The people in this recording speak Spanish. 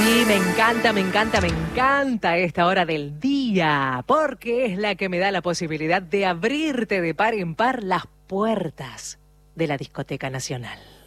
Sí, me encanta esta hora del día, porque es la que me da la posibilidad de abrirte de par en par las puertas de la Discoteca Nacional.